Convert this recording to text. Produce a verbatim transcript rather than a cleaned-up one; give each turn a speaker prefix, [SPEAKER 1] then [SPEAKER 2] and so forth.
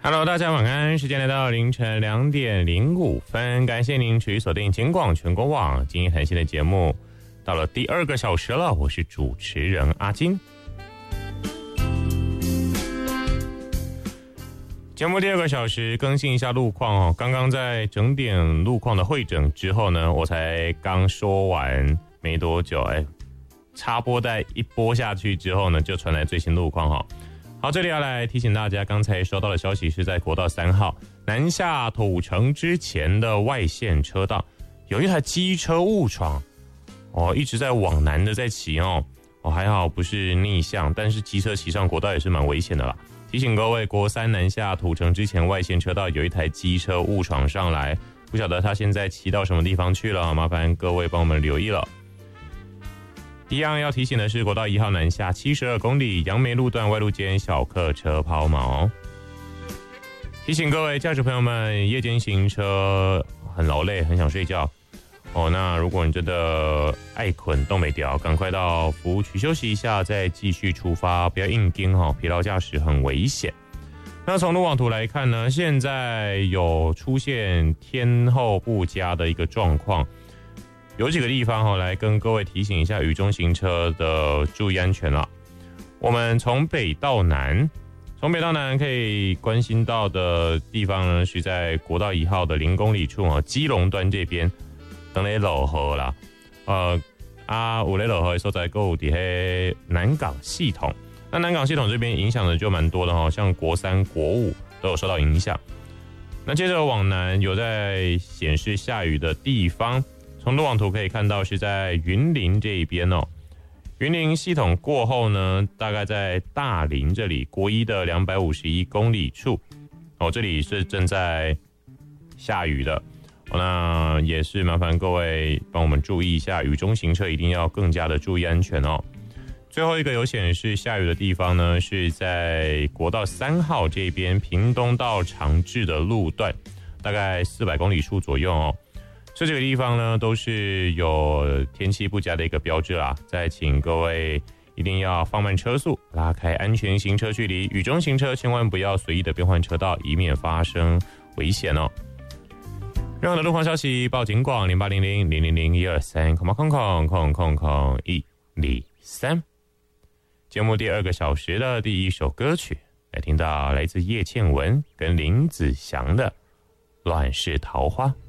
[SPEAKER 1] Hello， 大家晚安，时间来到凌晨两点零五分，感谢您持续锁定警广全国网今天谈心的节目，到了第二个小时了，我是主持人阿金。节目第二个小时更新一下路况哦，刚刚在整点路况的会诊之后呢，我才刚说完没多久，哎，插播带一播下去之后呢，就传来最新路况哈。好，这里要来提醒大家，刚才收到的消息是在国道三号南下土城之前的外线车道，有一台机车误闯，哦，一直在往南的在骑哦，哦还好不是逆向，但是机车骑上国道也是蛮危险的啦。提醒各位，国三南下土城之前外线车道有一台机车误闯上来，不晓得他现在骑到什么地方去了，麻烦各位帮我们留意了。一样要提醒的是，国道一号南下七十二公里杨梅路段外路间小客车抛锚。提醒各位驾驶朋友们，夜间行车很劳累，很想睡觉哦。那如果你真的爱睏动没掉，赶快到服务区休息一下，再继续出发，不要硬盯哈，疲劳驾驶很危险。那从路网图来看呢，现在有出现天候不佳的一个状况。有几个地方哈，来跟各位提醒一下雨中行车的注意安全了。我们从北到南，从北到南可以关心到的地方呢，是在国道一号的零公里处啊，基隆端这边，等雷老河啦，呃啊，五雷老河所在购底黑南港系统，那南港系统这边影响的就蛮多的哈，像国三、国五都有受到影响。那接着往南有在显示下雨的地方。从路网图可以看到是在云林这一边哦，云林系统过后呢，大概在大林这里国一的两百五十一公里处哦，这里是正在下雨的、哦、那也是麻烦各位帮我们注意一下，雨中行车一定要更加的注意安全哦。最后一个有显示下雨的地方呢，是在国道三号这边屏东到长治的路段，大概四百公里处左右哦。这几个地方呢，都是有天气不佳的一个标志啦。再请各位一定要放慢车速，拉开安全行车距离。雨中行车千万不要随意的变换车道，以免发生危险哦。任何的路况消息报警广零八零零零零零一二三空空空空空空一二三。节目第二个小时的第一首歌曲，来听到来自叶倩文跟林子祥的《乱世桃花》。